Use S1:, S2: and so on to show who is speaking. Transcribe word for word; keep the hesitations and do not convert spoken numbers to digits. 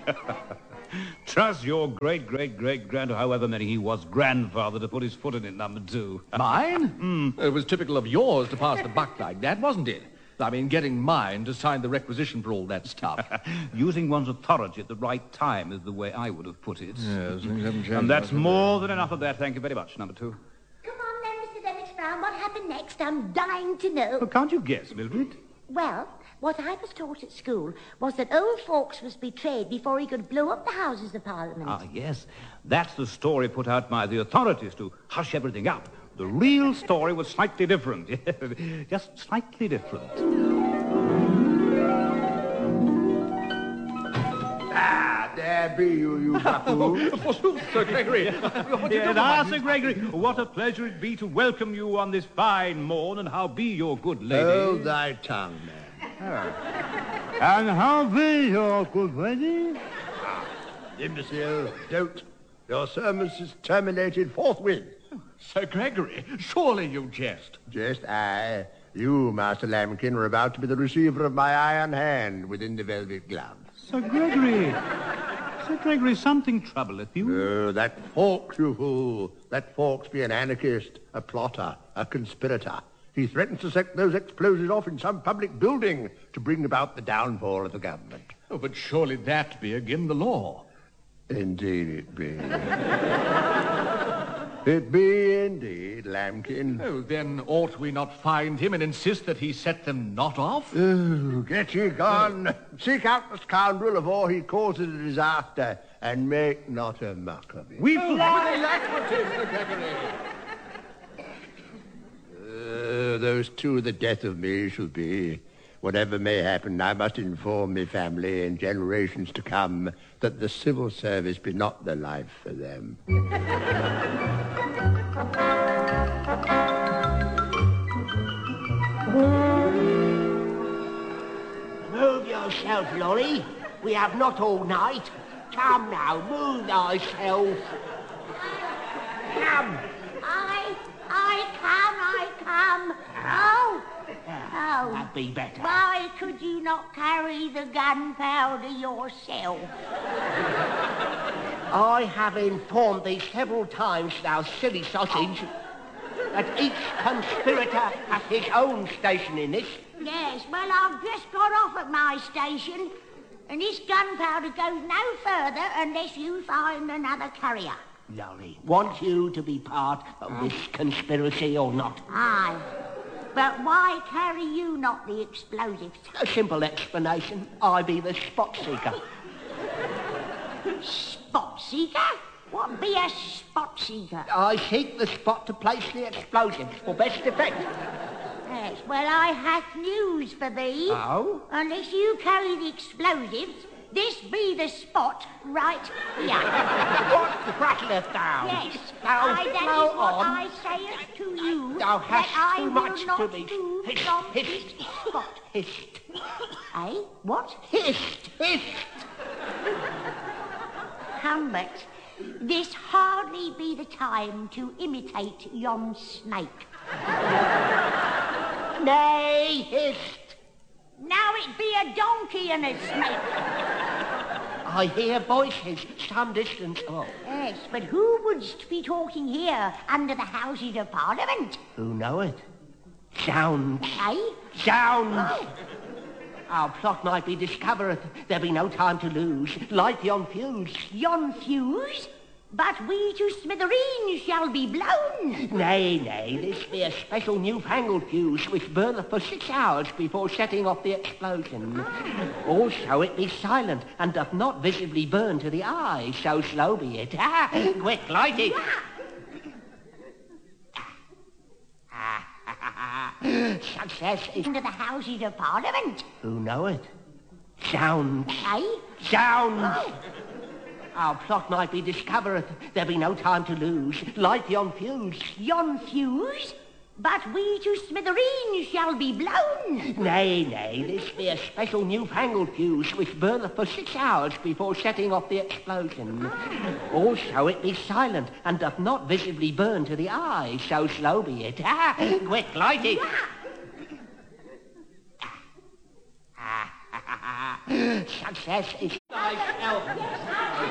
S1: Trust your great-great-great-grand, or however many he was, grandfather to put his foot in it, number two.
S2: Mine? Mm. It was typical of yours to pass the buck like that, wasn't it? I mean, getting mine to sign the requisition for all that stuff.
S1: Using one's authority at the right time is the way I would have put it.
S2: Yes, things haven't changed.
S1: And that's more than enough of that. Thank you very much, number two.
S3: Come on then, Mister Dennis Brown. What happened next? I'm dying to know.
S1: Well, can't you guess, Mildred?
S3: Well, what I was taught at school was that old Fawkes was betrayed before he could blow up the Houses of Parliament.
S1: Ah, yes. That's the story put out by the authorities to hush everything up. The real story was slightly different. Just slightly different.
S4: Ah, there be you, you buffoon.
S2: Oh, Sir Gregory.
S1: Yes, ah, Sir Gregory, what a pleasure it be to welcome you on this fine morn, and how be your good lady?
S4: Hold thy tongue, man.
S1: And how be your good lady?
S4: Ah, imbecile, don't. Your service is terminated forthwith.
S2: Sir Gregory, surely you jest.
S4: Jest I. You, Master Lambkin, are about to be the receiver of my iron hand within the velvet glove.
S1: Sir Gregory, Sir Gregory, something troubleth you?
S4: Oh, that Fawkes, you fool. That Fawkes be an anarchist, a plotter, a conspirator. He threatens to set those explosives off in some public building to bring about the downfall of the government.
S2: Oh, but surely that be again the law.
S4: Indeed it be. It be indeed, Lambkin.
S2: Oh, then ought we not find him and insist that he set them not off?
S4: Oh, get ye gone. Seek out the scoundrel afore he causes a disaster, and make not a muck of it.
S1: We
S2: oh,
S1: fly!
S2: Alacrity, Sir Gregory.
S4: Uh, those two, the death of me shall be. Whatever may happen, I must inform me family and generations to come that the civil service be not the life for them.
S5: Move yourself, Lolly. We have not all night. Come now, move thyself. Come.
S3: I, I come, I come. Oh. Oh,
S5: that'd be better.
S3: Why could you not carry the gunpowder yourself?
S5: I have informed thee several times, thou silly sausage, that each conspirator has his own station in this.
S3: Yes, well, I've just got off at my station, and this gunpowder goes no further unless you find another carrier.
S5: Lolly, want you to be part of this conspiracy or not?
S3: Aye. But why carry you not the explosives?
S5: A simple explanation. I be the spot seeker.
S3: Spot seeker? What be a spot seeker?
S5: I seek the spot to place the explosives for best effect.
S3: Yes, well, I have news for thee.
S5: Oh?
S3: Unless you carry the explosives, this be the spot right here.
S5: What prattleth thou?
S3: Yes,
S5: thou
S3: I, that
S5: flow
S3: is what
S5: on.
S3: I say to you.
S5: Thou hast
S3: that
S5: too
S3: I
S5: much
S3: will not
S5: to be.
S3: move
S5: Hist,
S3: from
S5: hist.
S3: this spot.
S5: Hist.
S3: Eh? What?
S5: Hist, hist.
S3: Humbert, this hardly be the time to imitate yon snake.
S5: Nay, hist.
S3: Now it be a donkey and a snake.
S5: I hear voices some distance off.
S3: Yes, but who would be talking here under the Houses of Parliament?
S5: Who know it? Sounds.
S3: Eh?
S5: Sounds.
S3: Oh.
S5: Our plot might be discovered. There be no time to lose. Light yon fuse.
S3: Yon fuse? But we to smithereens shall be blown.
S5: Nay, nay, this be a special newfangled fuse which burneth for six hours before setting off the explosion. Oh. Also, it be silent and doth not visibly burn to the eye, so slow be it. Ah, quick, light it. Success is
S3: under the Houses of Parliament.
S5: Who know it? Sounds.
S3: Eh?
S5: Sounds.
S3: Oh.
S5: Our plot might be discovered. There be no time to lose. Light yon fuse.
S3: Yon fuse? But we to smithereens shall be blown.
S5: Nay, nay, this be a special newfangled fuse which burneth for six hours before setting off the explosion. Oh. Also, it be silent and doth not visibly burn to the eye, so slow be it. Ah, quick, light it.
S3: Yeah.
S5: Success is... myself.
S3: Yes, I